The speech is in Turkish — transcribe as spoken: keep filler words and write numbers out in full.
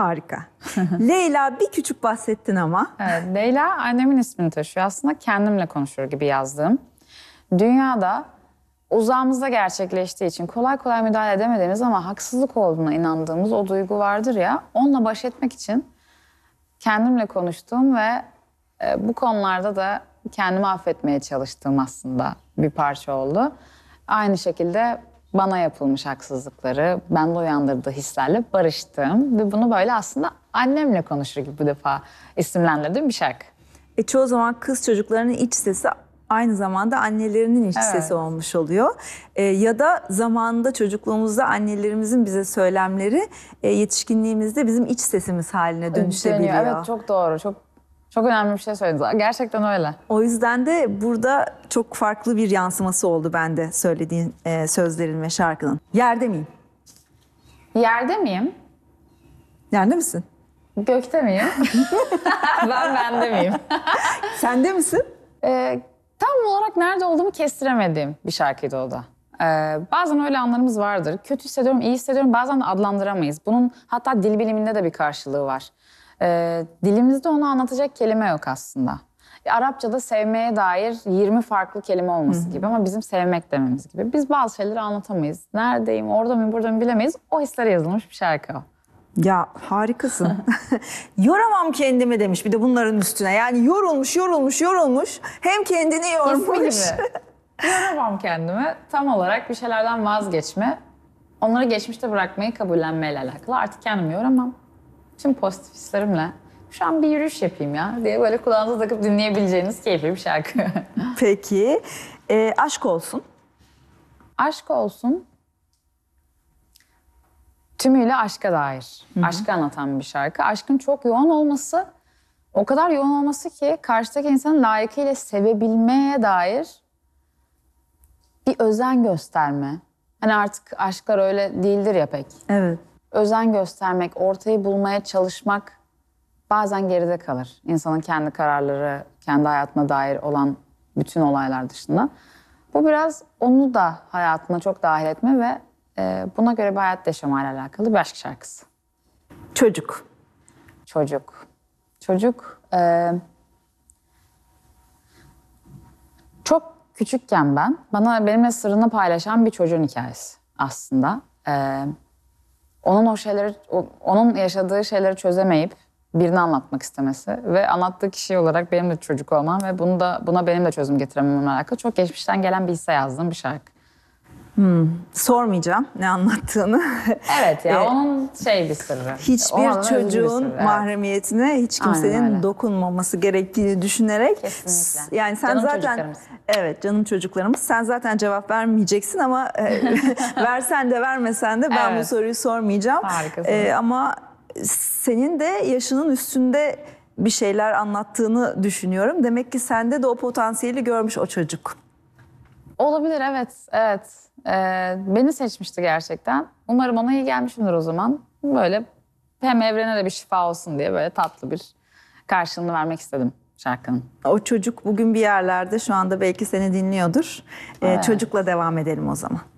Harika. Leyla bir küçük bahsettin ama. Evet, Leyla annemin ismini taşıyor. Aslında kendimle konuşur gibi yazdığım. Dünyada uzağımızda gerçekleştiği için kolay kolay müdahale edemediğimiz ama haksızlık olduğuna inandığımız o duygu vardır ya, onunla baş etmek için kendimle konuştuğum ve e, bu konularda da kendimi affetmeye çalıştığım aslında bir parça oldu. Aynı şekilde bana yapılmış haksızlıkları, bende uyandırdığı hislerle barıştım ve bunu böyle aslında annemle konuşur gibi bu defa isimlendirdiğim bir şarkı. E, çoğu zaman kız çocuklarının iç sesi aynı zamanda annelerinin iç Evet. sesi olmuş oluyor. E, ya da zamanında çocukluğumuzda annelerimizin bize söylemleri e, yetişkinliğimizde bizim iç sesimiz haline dönüşebiliyor. Dönüyor. Evet, çok doğru. Çok çok önemli bir şey söyledin. Gerçekten öyle. O yüzden de burada çok farklı bir yansıması oldu bende söylediğin e, sözlerin ve şarkının. Yerde miyim? Yerde miyim? Yerde misin? Gökte miyim? Ben bende miyim? Sende misin? Ee, tam olarak nerede olduğumu kestiremediğim bir şarkıydı o da. Ee, bazen öyle anlarımız vardır. Kötü hissediyorum, iyi hissediyorum. Bazen de adlandıramayız. Bunun hatta dil biliminde de bir karşılığı var. Ee, dilimizde onu anlatacak kelime yok aslında. E, Arapçada sevmeye dair yirmi farklı kelime olması gibi ama bizim sevmek dememiz gibi. Biz bazı şeyleri anlatamayız. Neredeyim, orada mı, burada mı bilemeyiz. O hislere yazılmış bir şarkı o. Ya harikasın. Yoramam kendimi demiş bir de bunların üstüne. Yani yorulmuş, yorulmuş, yorulmuş. Hem kendini yormuş. İsmi gibi. Yoramam kendimi. Tam olarak bir şeylerden vazgeçme. Onları geçmişte bırakmayı kabullenmeyle alakalı. Artık kendimi yoramam. Tüm pozitif hislerimle şu an bir yürüyüş yapayım ya diye böyle kulağınıza takıp dinleyebileceğiniz keyifli bir şarkı. Peki. E, aşk olsun. Aşk olsun. Tümüyle aşka dair. Hı hı. Aşkı anlatan bir şarkı. Aşkın çok yoğun olması, o kadar yoğun olması ki karşıdaki insanı layıkıyla sevebilmeye dair bir özen gösterme. Hani artık aşklar öyle değildir ya pek. Evet. Özen göstermek, ortayı bulmaya çalışmak bazen geride kalır. İnsanın kendi kararları, kendi hayatına dair olan bütün olaylar dışında. Bu biraz onu da hayatına çok dahil etme ve e, buna göre bir hayat yaşamayla alakalı bir aşk şarkısı. Çocuk. Çocuk. Çocuk e, çok küçükken ben, bana benimle sırrını paylaşan bir çocuğun hikayesi aslında. E, onun o şeyleri, o, onun yaşadığı şeyleri çözemeyip birini anlatmak istemesi ve anlattığı kişi olarak benim de çocuk olmam ve bunu da buna benim de çözüm getiremememle alakalı çok geçmişten gelen bir hisse yazdığım bir şarkı. Hmm. Sormayacağım ne anlattığını. Evet ya onun şey bir sırrı. Hiçbir çocuğun sırrı, evet. mahremiyetine hiç kimsenin dokunmaması gerektiğini düşünerek. Kesinlikle. Yani sen Canım zaten çocuklarımız. evet canım çocuklarımız. Sen zaten cevap vermeyeceksin ama e, versen de vermesen de ben Evet. bu soruyu sormayacağım. Harikasın. E, ama senin de yaşının üstünde bir şeyler anlattığını düşünüyorum. Demek ki sende de o potansiyeli görmüş o çocuk. Olabilir evet. Evet. Ee, beni seçmişti gerçekten. Umarım ona iyi gelmişimdir o zaman. Böyle hem evrene de bir şifa olsun diye böyle tatlı bir karşılığını vermek istedim şarkının. O çocuk bugün bir yerlerde şu anda belki seni dinliyordur. E, Evet. çocukla devam edelim o zaman.